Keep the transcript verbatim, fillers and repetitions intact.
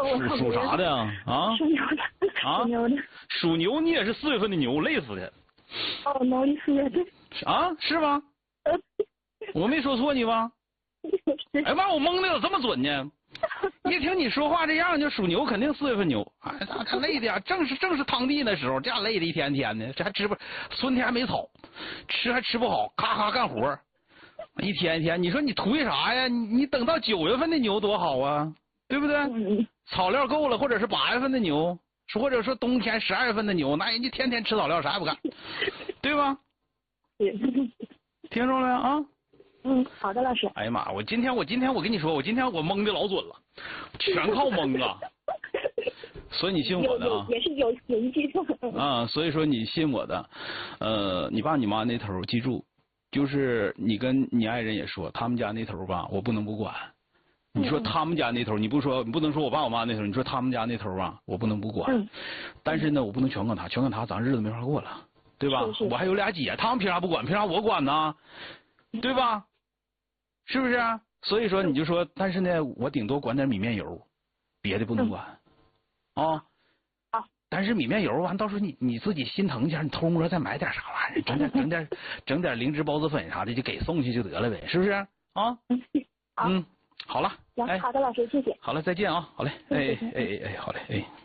属属啥的呀？啊？ 属牛的。 啊？ 属牛的。 属牛，你也是四月份的牛，累死的。 哦，农历四月份。 啊？是吗？我没说错你吧？哎妈，我蒙的有这么准呢？一听你说话这样，就属牛，肯定四月份牛。哎，他他累的呀，正是正是趟地那时候，这样累的一天天的，这还吃不，春天还没草，吃还吃不好，咔咔干活，一天一天，你说你图一啥呀？你你等到九月份的牛多好啊，对不对？草料够了，或者是八月份的牛，或者说冬天十二月份的牛，那人家天天吃草料，啥也不干，对吧？听着了啊？ 嗯，好的，老师。 哎呀妈，我今天我今天我跟你说，我今天我蒙的老准了，全靠蒙啊。所以你信我的啊？ 也是有有一句话。 啊，所以说你信我的，呃，你爸你妈那头记住，就是你跟你爱人也说，他们家那头吧，我不能不管。你说他们家那头，你不说，你不能说我爸我妈那头，你说他们家那头啊，我不能不管。 嗯。 但是呢，我不能全管他，全管他，咱日子没法过了，对吧？ 是是。 我还有俩姐，他们凭啥不管？凭啥我管呢？对吧？是不是啊？所以说你就说，但是呢，我顶多管点米面油，别的不能管，啊。 啊。 但是米面油完，到时候你你自己心疼一下，你偷摸再买点啥玩意儿，整点整点整点灵芝孢子粉啥的，就给送去就得了呗，是不是？啊。 嗯。好。 嗯，好了。 行，好的，老师，谢谢。 好了，再见啊，好嘞，哎哎哎哎，好嘞，哎。